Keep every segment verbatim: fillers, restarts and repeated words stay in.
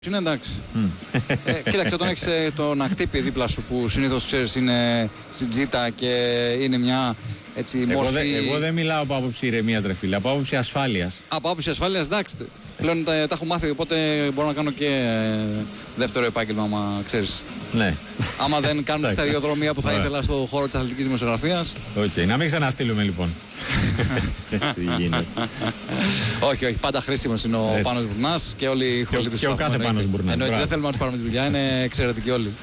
Είναι εντάξει. Mm. ε, κοίταξε, όταν έχεις ε, τον Ακτύπη δίπλα σου που συνήθως ξέρεις είναι στην τζίτα και είναι μια έτσι εγώ μορφή... Δε, εγώ δεν μιλάω από άποψη ηρεμίας ρε φίλε, από άποψη ασφάλειας. Από άποψη ασφάλειας, εντάξει. Πλέον τα, τα έχω μάθει, οπότε μπορώ να κάνω και ε, δεύτερο επάγγελμα, άμα ξέρεις. Ναι. Άμα δεν κάνω τη σταδιοδρομία που θα ήθελα στον χώρο της αθλητικής δημοσιογραφίας. Οκ, okay. Να μην ξαναστείλουμε λοιπόν. Τι γίνεται. Όχι, όχι, πάντα χρήσιμος είναι ο Πάνος Μπουρνάς και όλοι οι χωροί του. Και ο κάθε Πάνος Μπουρνάς. Εννοείται, δεν θέλουμε να τους πάρουμε τη δουλειά, είναι εξαιρετικοί όλοι.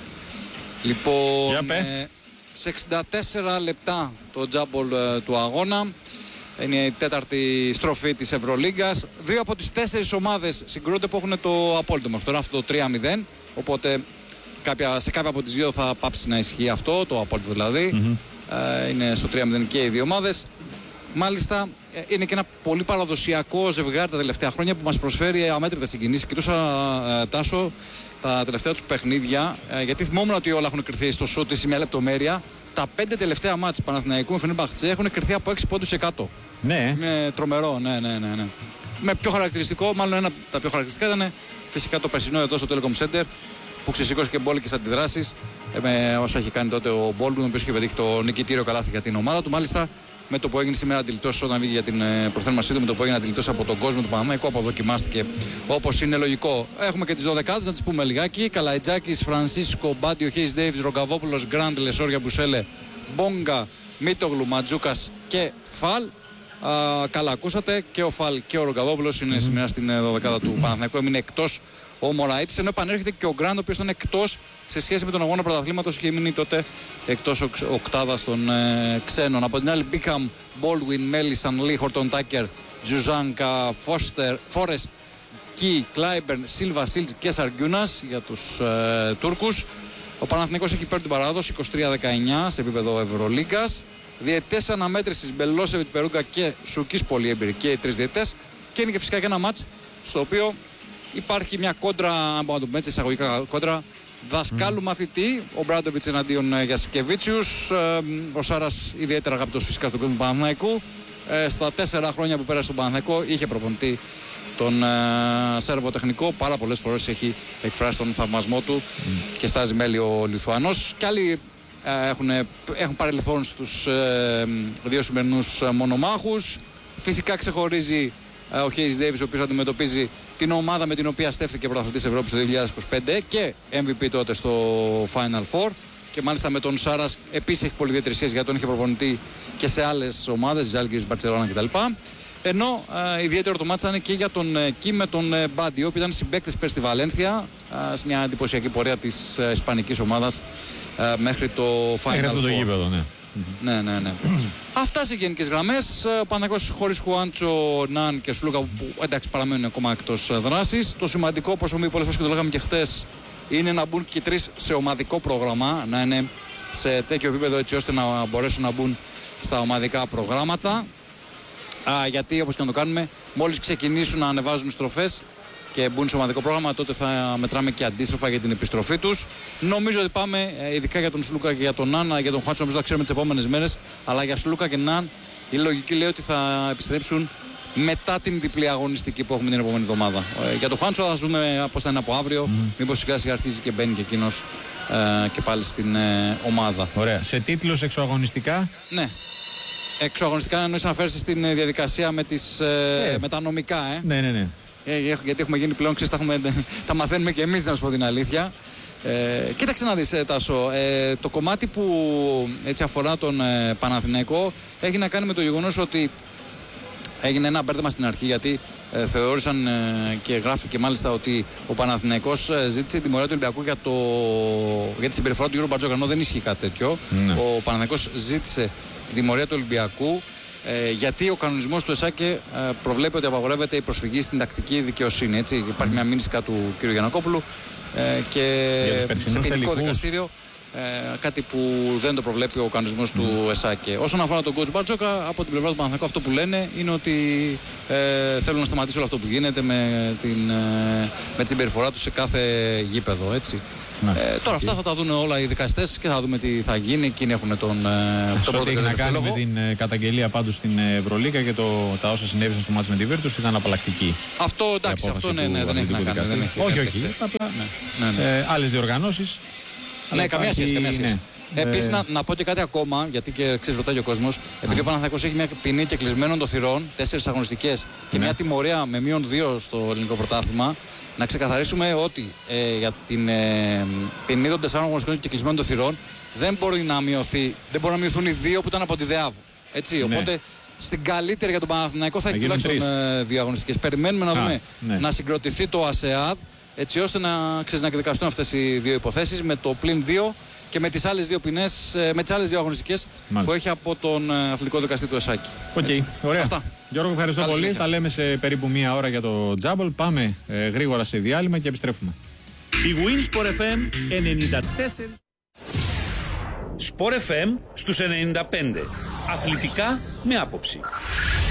Λοιπόν, ε, σε εξήντα τέσσερα λεπτά το τζάμπολ ε, του αγώνα. Είναι η τέταρτη στροφή της Ευρωλίγκας. Δύο από τις τέσσερις ομάδες συγκρούνται που έχουν το απόλυτο μέχρι τώρα, αυτό το τρία μηδέν. Οπότε κάποια, σε κάποια από τις δύο θα πάψει να ισχύει αυτό, το απόλυτο δηλαδή. Mm-hmm. Ε, είναι στο τρία μηδέν και οι δύο ομάδες. Μάλιστα ε, είναι και ένα πολύ παραδοσιακό ζευγάρι τα τελευταία χρόνια που μας προσφέρει αμέτρητες συγκινήσεις. Κοιτούσα ε, Τάσο τα τελευταία τους παιχνίδια, ε, γιατί θυμόμουν ότι όλα έχουν κρυθεί στο σούτ σε μια λεπτομέρεια. Τα πέντε τελευταία μάτς Παναθηναϊκού με Φενέρμπαχτσε έχουν κρυθεί από έξι πόντους κάτω. Ναι. Με τρομερό, ναι, ναι, ναι, ναι. Με πιο χαρακτηριστικό, μάλλον ένα από τα πιο χαρακτηριστικά ήταν φυσικά το περσινό εδώ στο Telecom Center που ξεσήκωσε και μπόλικες αντιδράσεις ε, με όσα έχει κάνει τότε ο Μπόλγκουν, ο οποίος είχε πετύχει το νικητήριο καλάθι για την ομάδα του. Μάλιστα με το που έγινε σήμερα αντιλητός όταν βγήκε για την προθέρμανσή του, με το που έγινε αντιλητός από τον κόσμο του Παναθηναϊκού, αποδοκιμάστηκε όπως είναι λογικό. Έχουμε και τις δωδεκάδες, να τις πούμε λιγάκι. Καλαϊτζάκης, Φρανσίσκο, Μπάντιο, Χέις Ντέιβις, Ρογκαβόπουλος, Γκραντ, Λεσόρια, Μπουσέλε, Μπόγκα, Μίτογλου, Ματζούκας και Φαλ. Α, καλά ακούσατε, και ο Φαλ και ο Ρογκαβόπουλος είναι mm-hmm. σήμερα στην δωδεκάδα του Παναθηναϊκού. Έμεινε εκτός ο Μωραΐτης, ενώ επανέρχεται και ο Γκραντ, ο οποίος ήταν εκτός σε σχέση με τον αγώνα πρωταθλήματος, είχε μείνει τότε εκτός οκτάδας των ε, ξένων. Από την άλλη, Μπίκαμ, Μπόλουιν, Μέλισαν, Λί, Χορτον Τάκερ, Τζουζάνκα, Φόρεστ, Κι, Κλάιμπερν, Σίλβα, Σίλτζ και Σαργιούνας για τους ε, Τούρκους. Ο Παναθηναϊκός έχει παίρνει την παράδοση είκοσι τρία δεκαεννιά σε επίπεδο Ευρωλίγκας. Διαιτητές αναμέτρησης Μπελόσεβιτ, Περούγκα και Σουκής, πολύ έμπειροι και οι τρεις διαιτητές. Και είναι και φυσικά και ένα μάτς στο οποίο υπάρχει μια κόντρα, αν μπορούμε να το πούμε έτσι, εισαγωγικά κόντρα δασκάλου mm. μαθητή. Ο Μπράντοβιτς εναντίον Γιασικεβίτσιους. Ε, ο Σάρας ιδιαίτερα αγαπητός φυσικά στον κόσμο του Παναθηναϊκού. Ε, στα τέσσερα χρόνια που πέρασε στον Παναθηναϊκό είχε προπονητή τον ε, Σέρβο τεχνικό. Πάρα πολλές φορές έχει εκφράσει τον θαυμασμό του mm. και στάζει μέλη ο Λιθουανός. Κι άλλοι ε, έχουν, έχουν παρελθόν στους ε, δύο σημερινούς μονομάχους. Φυσικά ξεχωρίζει ε, ο Χέις Ντέιβις, ο οποίος αντιμετωπίζει την ομάδα με την οποία στέφθηκε πρωταθλητής Ευρώπης το δύο χιλιάδες είκοσι πέντε και εμ βι πι τότε στο Final Four. Και μάλιστα με τον Σάρας επίσης έχει πολύ ιδιαίτερη σχέση, γιατί τον είχε προπονητή και σε άλλες ομάδες, Ζάλγκιρις, Μπαρτσελόνα κτλ. Ενώ ε, ιδιαίτερο το μάτσα είναι και για τον ε, Κι με τον ε, Μπάντιο, που ήταν συμπαίκτες πέρσι στη Βαλένθια, ε, σε μια εντυπωσιακή πορεία της ε, ισπανικής ομάδας ε, μέχρι το Final Four. Μέχρι το γήπεδο, ναι. Ναι, ναι, ναι. Αυτά σε γενικές γραμμές. Ο Παναθηναϊκός χωρίς Χουάντσο, Ναν και Σλούκα, που εντάξει παραμένουν ακόμα εκτός δράσης. Το σημαντικό, όπως ομοίω πολλές φορές και το λέγαμε και χτες, είναι να μπουν και οι τρεις σε ομαδικό πρόγραμμα, να είναι σε τέτοιο επίπεδο έτσι ώστε να μπορέσουν να μπουν στα ομαδικά προγράμματα. Α, γιατί όπως και να το κάνουμε, μόλις ξεκινήσουν να ανεβάζουν στροφές και μπουν σε ομαδικό πρόγραμμα, τότε θα μετράμε και αντίστροφα για την επιστροφή τους. Νομίζω ότι πάμε, ειδικά για τον Σλούκα και για τον Ναν, για τον Χουάντσο, νομίζω θα ξέρουμε τις επόμενες μέρες, αλλά για Σλούκα και Ναν η λογική λέει ότι θα επιστρέψουν μετά την διπλή αγωνιστική που έχουμε την επόμενη εβδομάδα. Ε, για τον Χουάντσο θα δούμε πώς θα είναι από αύριο, mm. μήπως σιγά σιγά αρχίζει και μπαίνει και εκείνος ε, και πάλι στην ε, ομάδα. Ωραία. Σε τίτλους εξωαγωνιστικά. Ναι. Εξωαγωνιστικά εννοείς να φέρεις στην διαδικασία με, τις, ε, ε, με τα νομικά, ε. Ναι, ναι, ναι. Ε, γιατί έχουμε γίνει πλέον, ξέρεις, τα, έχουμε, τα μαθαίνουμε και εμείς, να σου πω την αλήθεια. Ε, κοίταξε να δεις, Τάσο, ε, το κομμάτι που έτσι αφορά τον ε, Παναθηναϊκό έχει να κάνει με το γεγονός ότι έγινε ένα μπέρδεμα στην αρχή, γιατί ε, θεώρησαν ε, και γράφτηκε μάλιστα ότι ο Παναθηναϊκός ε, ζήτησε τιμωρία του Ολυμπιακού για, το, για τη συμπεριφορά του Γιώργου Μπαρτζόκα, ενώ δεν ισχύει κάτι τέτοιο. Ναι. Ο Παναθηναϊκός ζήτησε τιμωρία του Ολυμπιακού ε, γιατί ο κανονισμός του ΕΣΑΚΕ ε, προβλέπει ότι απαγορεύεται η προσφυγή στην τακτική δικαιοσύνη. Έτσι. Υπάρχει μια μήνυση του κ. Γιαννακόπουλου ε, και σε ποινικό δικαστήριο Ε, κάτι που δεν το προβλέπει ο κανονισμός mm. του ΕΣΑΚΕ. Όσον αφορά τον coach Μπαρτζόκα, από την πλευρά του Παναθηναϊκού, αυτό που λένε είναι ότι ε, θέλουν να σταματήσει όλο αυτό που γίνεται με την, ε, με τη συμπεριφορά του σε κάθε γήπεδο. Έτσι. Mm. Ε, τώρα okay. αυτά θα τα δουν όλα οι δικαστές και θα δούμε τι θα γίνει. Εκείνοι έχουν τον, ε, τον πρώτο έχει να κάνει με την ε, καταγγελία πάντως στην Ευρωλίγα και το, τα όσα συνέβησαν στο μάτς με τη Βίρτους ήταν απαλλακτική. Αυτό εντάξει, αυτό ναι, ναι, δεν έχει να κάνει. Δεν έχει, όχι, όχι. Απλά ναι, ναι, ναι. ε, άλλες διοργανώσεις. Ναι, καμία σχέση, καμία σχέση. Ναι. Επίσης, ε... να, να πω και κάτι ακόμα, γιατί και ξέρεις, ρωτάει ο κόσμος. Επειδή ο Παναθηναϊκός έχει μια ποινή και κλεισμένων των θυρών, τέσσερις αγωνιστικές και ναι. μια τιμωρία με μείον δύο στο ελληνικό πρωτάθλημα, να ξεκαθαρίσουμε ότι ε, για την ε, ποινή των τεσσάρων αγωνιστικών και κλεισμένων των θυρών δεν μπορεί να μειωθεί, δεν μπορεί να μειωθούν οι δύο που ήταν από τη ΔΕΑΒ. Έτσι, ναι. Οπότε στην καλύτερη για τον Παναθηναϊκό θα έχει τουλάχιστον ε, δύο αγωνιστικές. Περιμένουμε να Α, δούμε ναι. να συγκροτηθεί το ΑΣΕΑΔ, έτσι ώστε να, ξέρεις, να εκδικαστούν αυτές οι δύο υποθέσεις με το πλην δύο και με τις άλλες δύο ποινές, με τις άλλες δύο αγωνιστικές που έχει από τον αθλητικό δικαστή του ΕΣΑΚΗ. Οκ, okay. Ωραία. Αυτά. Γιώργο, ευχαριστώ Καλή πολύ. Συνέχεια. Τα λέμε σε περίπου μία ώρα για το τζάμπολ. Πάμε ε, γρήγορα σε διάλειμμα και επιστρέφουμε. Η Winsport εφ εμ ενενήντα τέσσερα Sport εφ εμ στους ενενήντα πέντε. Αθλητικά με άποψη.